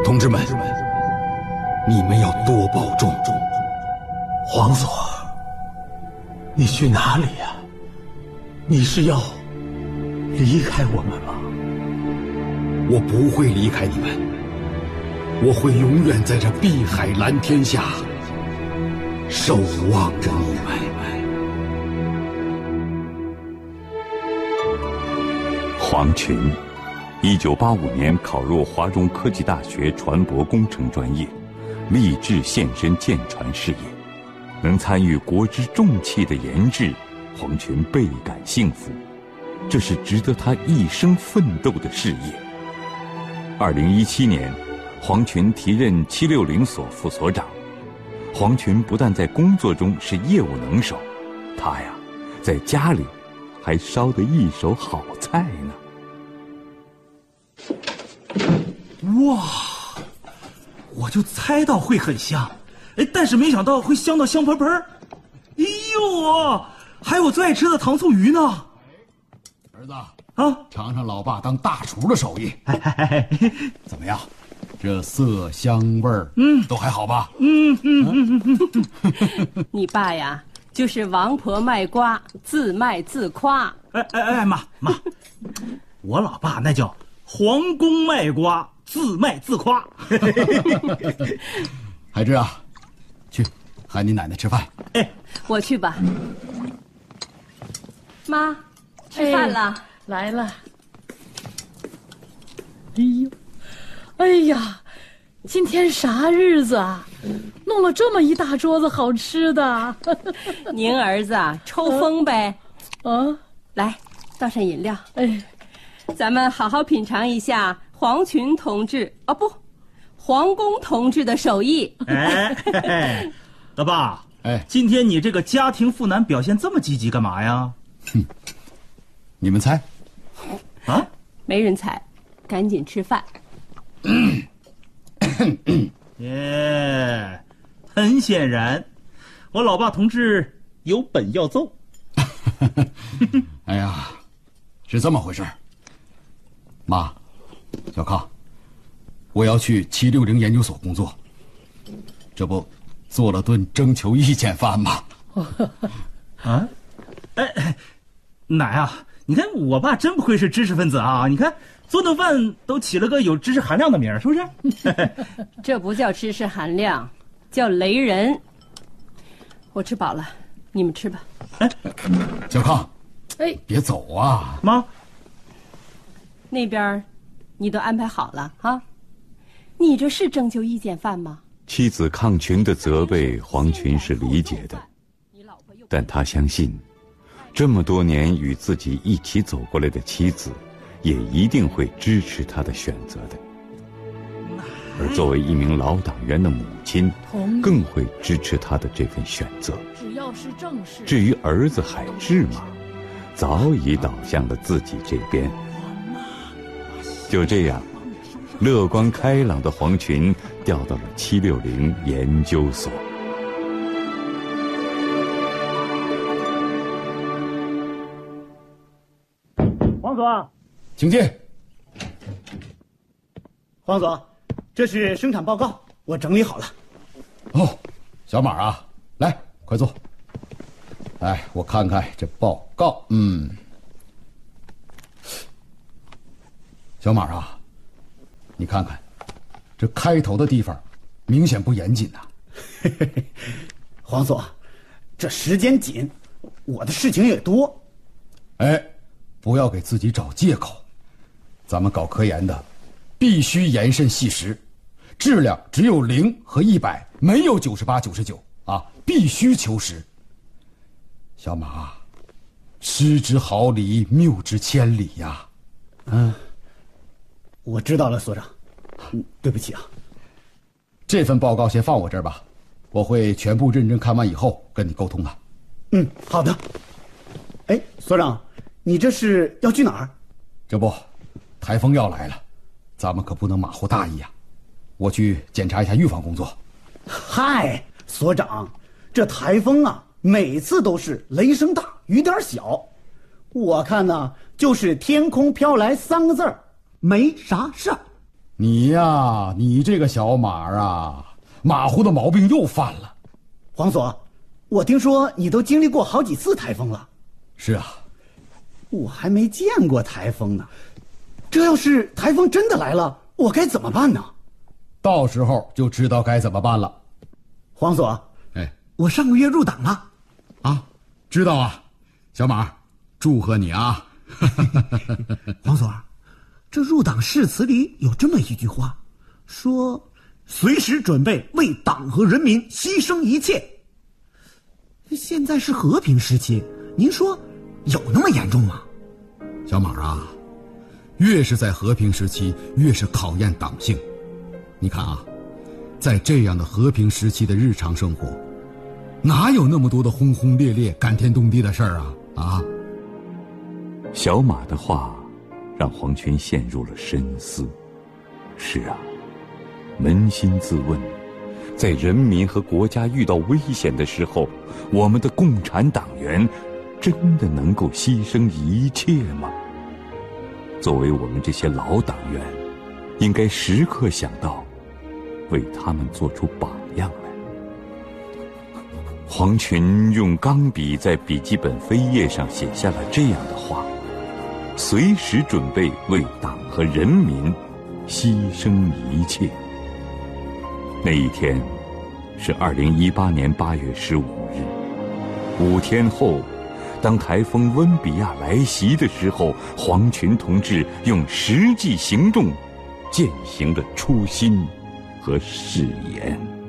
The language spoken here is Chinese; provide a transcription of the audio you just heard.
同志们，你们要多保重。 皇所，你去哪里呀？你是要离开我们吗？ 我不会离开你们，我会永远在这碧海蓝天下守望着你们。 黄群，1985年考入华中科技大学船舶工程专业，立志献身舰船事业。能参与国之重器的研制，黄群倍感幸福，这是值得他一生奋斗的事业。2017年，黄群提任760所副所长。黄群不但在工作中是业务能手，他呀，在家里还烧得一手好菜呢。 哇，我就猜到会很香，但是没想到会香到香喷喷。哎呦，还有我最爱吃的糖醋鱼呢。 儿子啊，尝尝老爸当大厨的手艺。怎么样？这色香味儿，都还好吧？ 你爸呀，就是王婆卖瓜，自卖自夸。 妈，我老爸那叫皇宫卖瓜，自卖自夸。 海志啊，去喊你奶奶吃饭。 我去吧。妈，吃饭了。 来了。哎呀，今天啥日子啊？弄了这么一大桌子好吃的。 您儿子啊，抽风呗。来，倒上饮料。咱们好好品尝一下黄群同志，黄公同志的手艺。 老爸，今天你这个家庭妇男表现这么积极干嘛呀？ 你们猜？ 啊？ 没人猜，赶紧吃饭。 很显然，我老爸同志有本要奏。 哎呀，是这么回事。妈，小康，我要去760研究所工作，这不做了顿征求意见饭吗？ 奶啊，你看我爸真不愧是知识分子啊！你看做顿饭都起了个有知识含量的名儿，是不是？ 这不叫知识含量，叫雷人。我吃饱了，你们吃吧。 小康，别走啊！ 妈， 那边你都安排好了啊？你这是征求意见饭吗？ 妻子抗群的责备，黄群是理解的，但他相信，这么多年与自己一起走过来的妻子，也一定会支持他的选择的。而作为一名老党员的母亲，更会支持他的这份选择。 只要是正事。至于儿子海志嘛，早已倒向了自己这边。就这样，乐观开朗的黄群调到了760研究所。 黄所， 请进。 黄所，这是生产报告，我整理好了。 小马啊，来，快坐。来，我看看这报告。小马啊，你看看，这开头的地方明显不严谨呐。 黄所，这时间紧，我的事情也多。 不要给自己找借口。咱们搞科研的，必须严慎细实，质量只有0和100，没有98、99啊，必须求实。小马，失之毫厘，谬之千里呀。 我知道了，所长。对不起啊。 这份报告先放我这儿吧，我会全部认真看完以后跟你沟通的。 好的。所长，你这是要去哪儿？ 这不，台风要来了，咱们可不能马虎大意啊。我去检查一下预防工作。 嗨，所长，这台风啊，每次都是雷声大雨点小，我看呢，就是天空飘来3个字儿，没啥事儿。 你呀，你这个小马啊，马虎的毛病又犯了。 黄所，我听说你都经历过好几次台风了。 是啊， 我还没见过台风呢。这要是台风真的来了，我该怎么办呢？ 到时候就知道该怎么办了。 黄所，我上个月入党了。 啊，知道啊，小马，祝贺你啊！ 黄所，这入党誓词里有这么一句话，说随时准备为党和人民牺牲一切。现在是和平时期，您说有那么严重吗？ 小马啊，越是在和平时期，越是考验党性。你看啊，在这样的和平时期的日常生活，哪有那么多的轰轰烈烈、感天动地的事儿啊？啊！ 小马的话让黄群陷入了深思。是啊，扪心自问，在人民和国家遇到危险的时候，我们的共产党员真的能够牺牲一切吗？作为我们这些老党员，应该时刻想到为他们做出榜样来。黄群用钢笔在笔记本扉页上写下了这样的话：随时准备为党和人民牺牲一切。那一天是2018年8月15日，5天后，当台风温比亚来袭的时候，黄群同志用实际行动践行了初心和誓言。